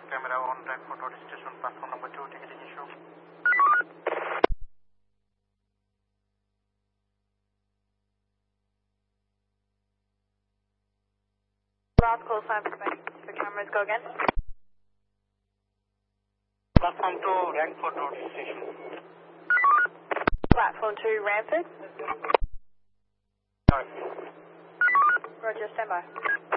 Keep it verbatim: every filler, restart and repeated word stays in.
camera on Rankford Road Station, platform number two, ticketing issue. Last call sign for the cameras, go again. Platform two, Rankford Road Station. Platform two, Ramford. Sorry. Roger, stand by.